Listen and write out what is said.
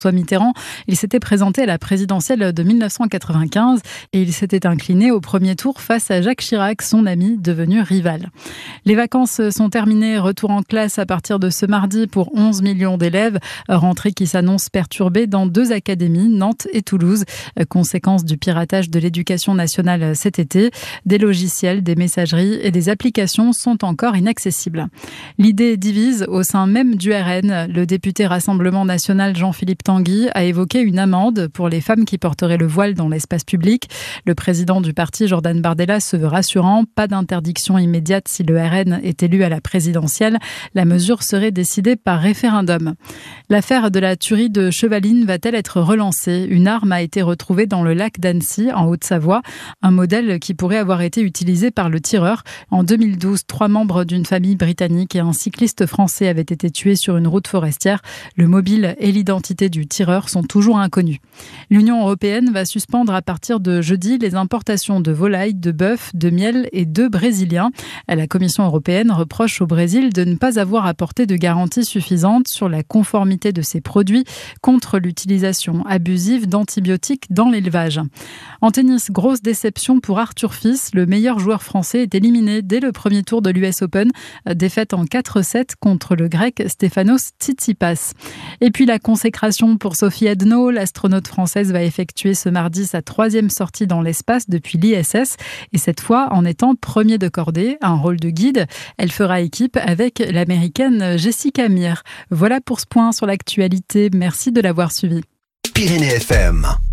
François Mitterrand, il s'était présenté à la présidentielle de 1995 et il s'était incliné au premier tour face à Jacques Chirac, son ami devenu rival. Les vacances sont terminées, retour en classe à partir de ce mardi pour 11 millions d'élèves, rentrée qui s'annonce perturbée dans 2 académies, Nantes et Toulouse, conséquence du piratage de l'éducation nationale cet été. Des logiciels, des messageries et des applications sont encore inaccessibles. L'idée divise au sein même du RN. Le député Rassemblement national Jean-Philippe Tanguy a évoqué une amende pour les femmes qui porteraient le voile dans l'espace public. Le président du parti, Jordan Bardella, se veut rassurant. Pas d'interdiction immédiate si le RN est élu à la présidentielle. La mesure serait décidée par référendum. L'affaire de la tuerie de Chevaline va-t-elle être relancée ? Une arme a été retrouvée dans le lac d'Annecy, en Haute-Savoie. Un modèle qui pourrait avoir été utilisé par le tireur. En 2012, 3 membres d'une famille britannique et un cycliste français avaient été tués sur une route forestière. Le mobile et l'identité du tireur sont toujours inconnus. L'Union européenne va suspendre à partir de jeudi les importations de volailles, de bœuf, de miel et d'œufs brésiliens. La Commission européenne reproche au Brésil de ne pas avoir apporté de garanties suffisantes sur la conformité de ces produits contre l'utilisation abusive d'antibiotiques dans l'élevage. En tennis, grosse déception pour Arthur Fils. Le meilleur joueur français est éliminé dès le premier tour de l'US Open. Défaite en 4-7 contre le grec Stefanos Tsitsipas. Et puis la consécration pour Sophie Edno. L'astronaute française va effectuer ce mardi sa 3e sortie dans l'espace depuis l'ISS. Et cette fois en étant premier de cordée, un rôle de guide. Elle fera équipe avec l'américaine Jessica Meir. Voilà pour ce point sur l'actualité. Merci de l'avoir suivi. Pyrénées FM.